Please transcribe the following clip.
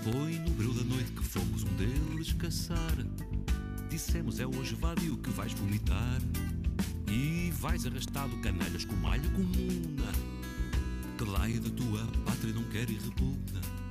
Foi no breu da noite que fomos um deles caçar. Dissemos é hoje vadio que vais vomitar. E vais arrastado canalhas com malha comuna. Que laia da tua pátria não quer e repugna.